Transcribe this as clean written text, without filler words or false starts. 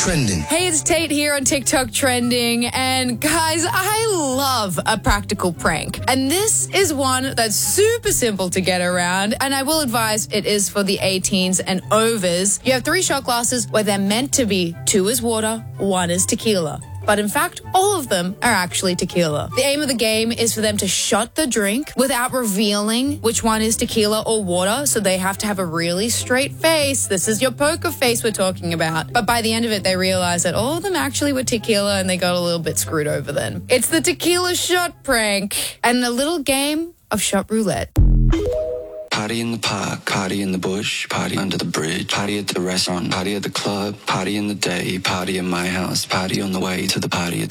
Trending. Hey, it's Tate here on TikTok Trending. And guys, I love a practical prank. And this is one that's super simple to get around. And I will advise it is for the 18s and overs. You have 3 shot glasses where they're meant to be 2 is water, 1 is tequila. But in fact, all of them are actually tequila. The aim of the game is for them to shot the drink without revealing which one is tequila or water, so they have to have a really straight face. This is your poker face we're talking about. But by the end of it, they realize that all of them actually were tequila and they got a little bit screwed over then. It's the tequila shot prank and a little game of shot roulette. Party in the park, party in the bush, party under the bridge, party at the restaurant, party at the club, party in the day, party in my house, party on the way to the party at